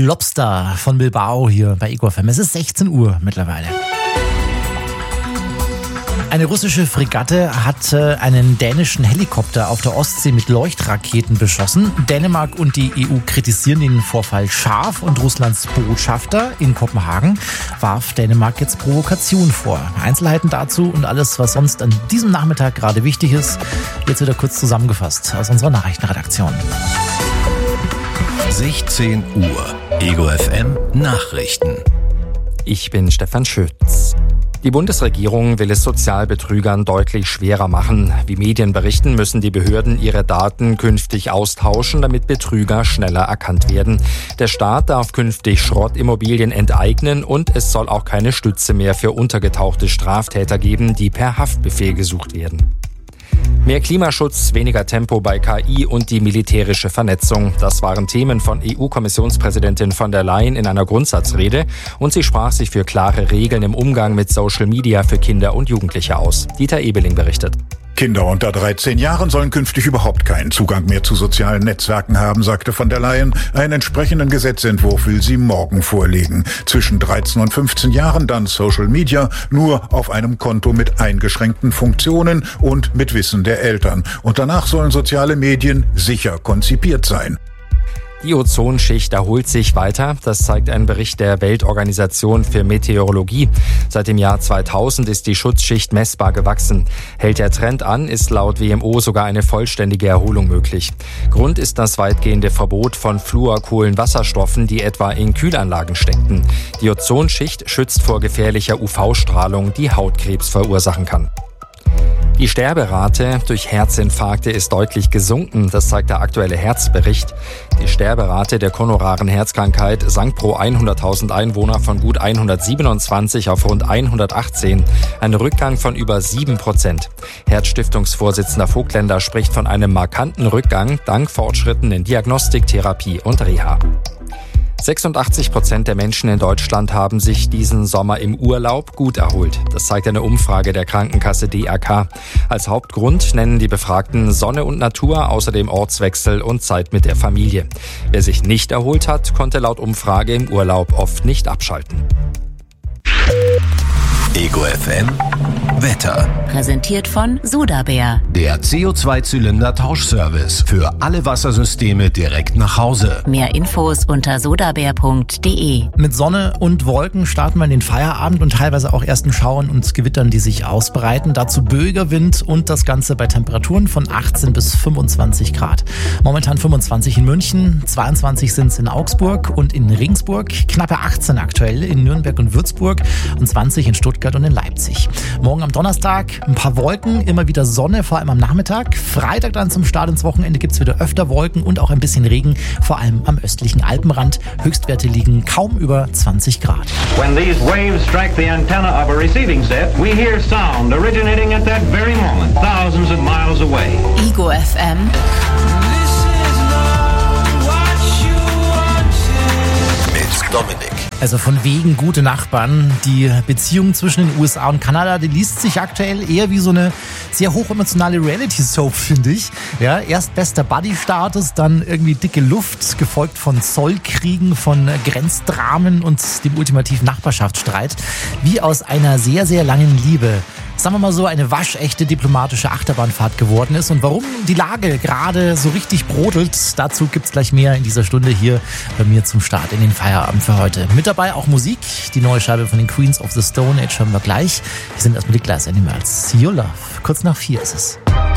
Lobster von Bilbao hier bei Ego FM. Es ist 16 Uhr mittlerweile. Eine russische Fregatte hat einen dänischen Helikopter auf der Ostsee mit Leuchtraketen beschossen. Dänemark und die EU kritisieren den Vorfall scharf und Russlands Botschafter in Kopenhagen warf Dänemark jetzt Provokation vor. Einzelheiten dazu und alles, was sonst an diesem Nachmittag gerade wichtig ist, jetzt wieder kurz zusammengefasst aus unserer Nachrichtenredaktion. 16 Uhr. Ego FM Nachrichten. Ich bin Stefan Schütz. Die Bundesregierung will es Sozialbetrügern deutlich schwerer machen. Wie Medien berichten, müssen die Behörden ihre Daten künftig austauschen, damit Betrüger schneller erkannt werden. Der Staat darf künftig Schrottimmobilien enteignen und es soll auch keine Stütze mehr für untergetauchte Straftäter geben, die per Haftbefehl gesucht werden. Mehr Klimaschutz, weniger Tempo bei KI und die militärische Vernetzung. Das waren Themen von EU-Kommissionspräsidentin von der Leyen in einer Grundsatzrede und sie sprach sich für klare Regeln im Umgang mit Social Media für Kinder und Jugendliche aus. Dieter Ebeling berichtet. Kinder unter 13 Jahren sollen künftig überhaupt keinen Zugang mehr zu sozialen Netzwerken haben, sagte von der Leyen. Einen entsprechenden Gesetzentwurf will sie morgen vorlegen. Zwischen 13 und 15 Jahren dann Social Media, nur auf einem Konto mit eingeschränkten Funktionen und mit Wissen der Eltern. Und danach sollen soziale Medien sicher konzipiert sein. Die Ozonschicht erholt sich weiter. Das zeigt ein Bericht der Weltorganisation für Meteorologie. Seit dem Jahr 2000 ist die Schutzschicht messbar gewachsen. Hält der Trend an, ist laut WMO sogar eine vollständige Erholung möglich. Grund ist das weitgehende Verbot von Fluorkohlenwasserstoffen, die etwa in Kühlanlagen steckten. Die Ozonschicht schützt vor gefährlicher UV-Strahlung, die Hautkrebs verursachen kann. Die Sterberate durch Herzinfarkte ist deutlich gesunken, das zeigt der aktuelle Herzbericht. Die Sterberate der koronaren Herzkrankheit sank pro 100.000 Einwohner von gut 127 auf rund 118, ein Rückgang von über 7%. Herzstiftungsvorsitzender Vogtländer spricht von einem markanten Rückgang dank Fortschritten in Diagnostik, Therapie und Reha. 86% der Menschen in Deutschland haben sich diesen Sommer im Urlaub gut erholt. Das zeigt eine Umfrage der Krankenkasse DRK. Als Hauptgrund nennen die Befragten Sonne und Natur, außerdem Ortswechsel und Zeit mit der Familie. Wer sich nicht erholt hat, konnte laut Umfrage im Urlaub oft nicht abschalten. Ego FM Wetter. Präsentiert von Sudabär. Der CO2-Zylinder-Tauschservice für alle Wassersysteme direkt nach Hause. Mehr Infos unter sudabär.de. Mit Sonne und Wolken starten wir in den Feierabend und teilweise auch ersten Schauern und Gewittern, die sich ausbreiten. Dazu böiger Wind und das Ganze bei Temperaturen von 18 bis 25 Grad. Momentan 25 in München, 22 sind es in Augsburg und in Regensburg, knappe 18 aktuell in Nürnberg und Würzburg und 20 in Stuttgart und in Leipzig. Morgen am Donnerstag ein paar Wolken, immer wieder Sonne, vor allem am Nachmittag. Freitag dann zum Start ins Wochenende gibt es wieder öfter Wolken und auch ein bisschen Regen, vor allem am östlichen Alpenrand. Höchstwerte liegen kaum über 20 Grad. When these waves strike the antenna of a receiving set, we hear sound originating at that very moment, thousands of miles away. Ego FM. Mit Dominik. Also von wegen gute Nachbarn. Die Beziehung zwischen den USA und Kanada, die liest sich aktuell eher wie so eine sehr hochemotionale Reality-Soap, finde ich. Ja, erst bester Buddy-Status, dann irgendwie dicke Luft, gefolgt von Zollkriegen, von Grenzdramen und dem ultimativen Nachbarschaftsstreit. Wie aus einer sehr, sehr langen Liebe. Sagen wir mal so, eine waschechte diplomatische Achterbahnfahrt geworden ist. Und warum die Lage gerade so richtig brodelt, dazu gibt's gleich mehr in dieser Stunde hier bei mir zum Start in den Feierabend für heute. Mit dabei auch Musik, die neue Scheibe von den Queens of the Stone Age hören wir gleich. Wir sind erstmal die Glass Animals. See You Love. Kurz nach 4 ist es.